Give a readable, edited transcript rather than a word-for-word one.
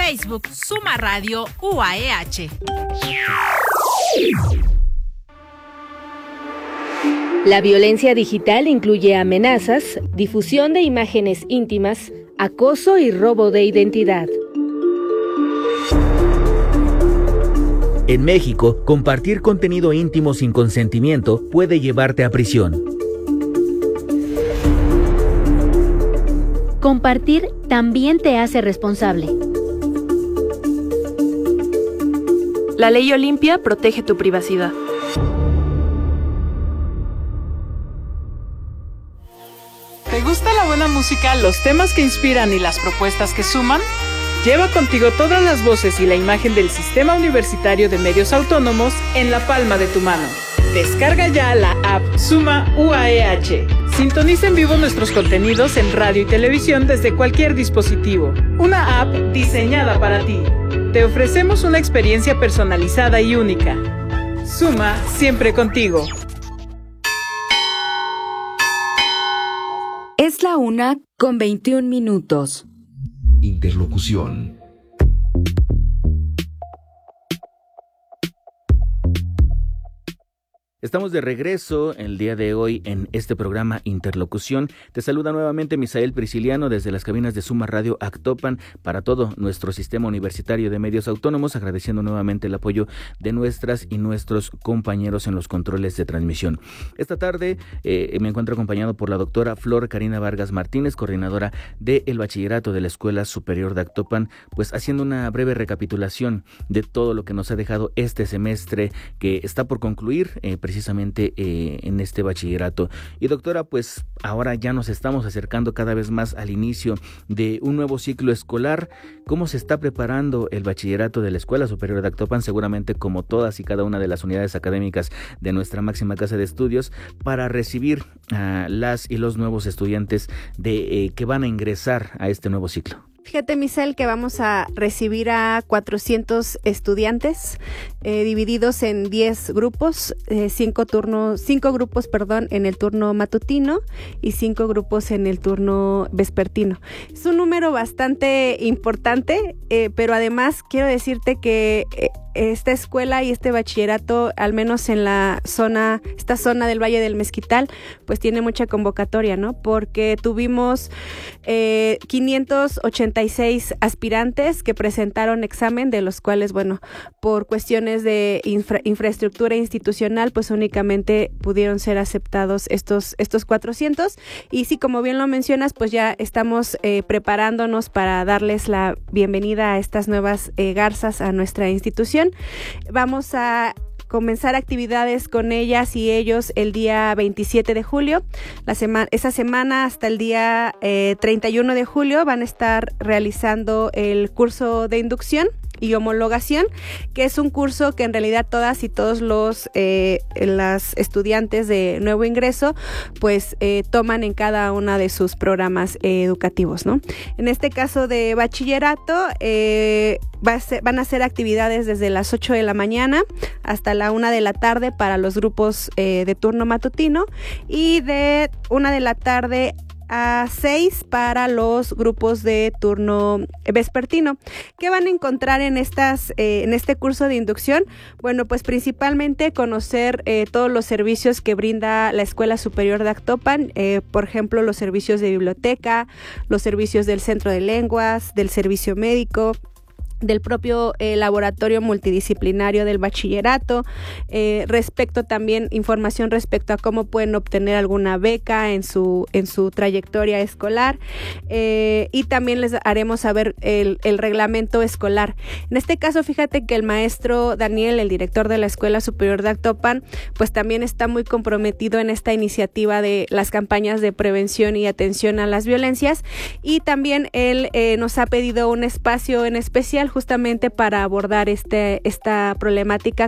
Facebook Suma Radio UAEH. La violencia digital incluye amenazas, difusión de imágenes íntimas, acoso y robo de identidad. En México, compartir contenido íntimo sin consentimiento puede llevarte a prisión. Compartir también te hace responsable. La ley Olimpia protege tu privacidad. ¿Te gusta la buena música, los temas que inspiran y las propuestas que suman? Lleva contigo todas las voces y la imagen del Sistema Universitario de Medios Autónomos en la palma de tu mano. Descarga ya la app Suma UAEH. Sintoniza en vivo nuestros contenidos en radio y televisión desde cualquier dispositivo. Una app diseñada para ti. Te ofrecemos una experiencia personalizada y única. Suma siempre contigo. Es la 1:21. Interlocución. Estamos de regreso el día de hoy en este programa Interlocución. Te saluda nuevamente Misael Prisciliano desde las cabinas de Suma Radio Actopan para todo nuestro sistema universitario de medios autónomos, agradeciendo nuevamente el apoyo de nuestras y nuestros compañeros en los controles de transmisión. Esta tarde me encuentro acompañado por la doctora Flor Karina Vargas Martínez, coordinadora del Bachillerato de la Escuela Superior de Actopan, pues haciendo una breve recapitulación de todo lo que nos ha dejado este semestre que está por concluir precisamente en este bachillerato. Y doctora, pues ahora ya nos estamos acercando cada vez más al inicio de un nuevo ciclo escolar. ¿Cómo se está preparando el bachillerato de la Escuela Superior de Actopan? Seguramente como todas y cada una de las unidades académicas de nuestra máxima casa de estudios, para recibir a las y los nuevos estudiantes que van a ingresar a este nuevo ciclo. Fíjate, Misael, que vamos a recibir a 400 estudiantes divididos en 10 grupos, 5 grupos en el turno matutino y 5 grupos en el turno vespertino. Es un número bastante importante, pero además quiero decirte que esta escuela y este bachillerato, al menos en esta zona del Valle del Mezquital, pues tiene mucha convocatoria, ¿no? Porque tuvimos 586 aspirantes que presentaron examen, de los cuales, bueno, por cuestiones de infraestructura institucional, pues únicamente pudieron ser aceptados estos 400. Y sí, como bien lo mencionas, pues ya estamos preparándonos para darles la bienvenida a estas nuevas garzas a nuestra institución. Vamos a comenzar actividades con ellas y ellos el día 27 de julio. Esa semana hasta el día 31 de julio van a estar realizando el curso de inducción y homologación, que es un curso que en realidad todas y todos las estudiantes de nuevo ingreso pues toman en cada una de sus programas educativos, ¿no? En este caso de bachillerato van a ser actividades desde las 8 de la mañana hasta la 1 de la tarde para los grupos de turno matutino y de 1 de la tarde a 6 para los grupos de turno vespertino. ¿Qué van a encontrar en este curso de inducción? Bueno, pues principalmente conocer todos los servicios que brinda la Escuela Superior de Actopan, por ejemplo, los servicios de biblioteca, los servicios del Centro de Lenguas, del servicio médico, del propio laboratorio multidisciplinario del bachillerato, información respecto a cómo pueden obtener alguna beca en su trayectoria escolar, y también les haremos saber el reglamento escolar. En este caso, fíjate que el maestro Daniel, el director de la Escuela Superior de Actopan, pues también está muy comprometido en esta iniciativa de las campañas de prevención y atención a las violencias, y también él nos ha pedido un espacio en especial justamente para abordar esta problemática